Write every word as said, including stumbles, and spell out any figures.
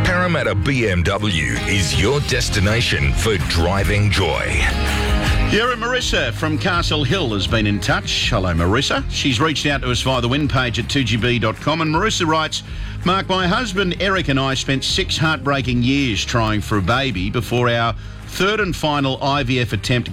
Parramatta B M W is your destination for driving joy. Yeah, Marissa from Castle Hill has been in touch. Hello, Marissa. She's reached out to us via the win page at two g b dot com, and Marissa writes, Mark, my husband Eric and I spent six heartbreaking years trying for a baby before our third and final I V F attempt